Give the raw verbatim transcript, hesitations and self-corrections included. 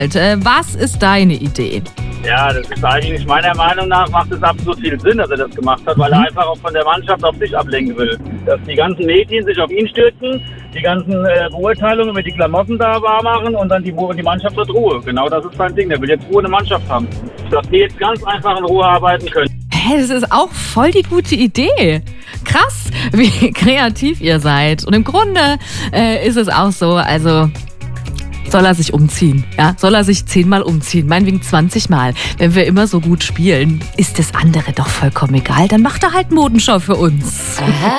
Äh, Was ist deine Idee? Ja, das ist eigentlich meiner Meinung nach macht es absolut viel Sinn, dass er das gemacht hat, weil er einfach auch von der Mannschaft auf sich ablenken will. Dass die ganzen Medien sich auf ihn stürzen, die ganzen äh, Beurteilungen mit die Klamotten da wahr machen und dann die, die Mannschaft hat Ruhe. Genau das ist sein Ding. Der will jetzt Ruhe in der Mannschaft haben. Dass die jetzt ganz einfach in Ruhe arbeiten können. Hä, das ist auch voll die gute Idee. Krass, wie kreativ ihr seid. Und im Grunde äh, ist es auch so, also soll er sich umziehen. Ja? Soll er sich zehnmal umziehen, meinetwegen zwanzig Mal. Wenn wir immer so gut spielen, ist das andere doch vollkommen egal. Dann macht er halt Modenschau für uns. Aha.